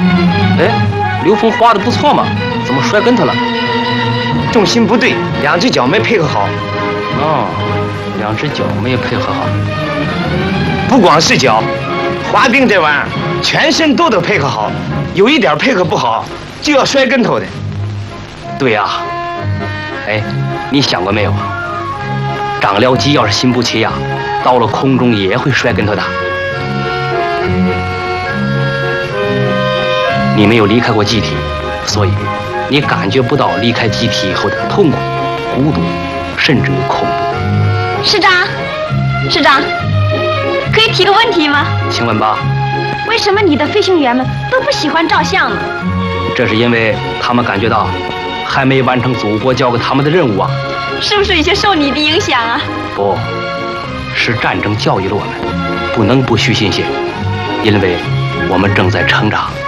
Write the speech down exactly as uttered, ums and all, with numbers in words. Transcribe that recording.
哎，刘峰滑的不错嘛，怎么摔跟头了？ 重心不对，两只脚没配合好。 哦，两只脚没有配合好。 不光是脚，滑冰这玩意儿，全身都得配合好，有一点配合不好，就要摔跟头的。 对呀、啊，哎，你想过没有啊？张辽基要是心不齐呀、啊，到了空中也会摔跟头的。你没有离开过机体，所以你感觉不到离开机体以后的痛苦、孤独，甚至于恐怖。 师长，师长，可以提个问题吗？ 请问吧。 为什么你的飞行员们都不喜欢照相呢？ 这是因为他们感觉到还没完成祖国交给他们的任务啊。 是不是有些受你的影响啊？ 不，是战争教育了我们，不能不虚心些，因为我们正在成长。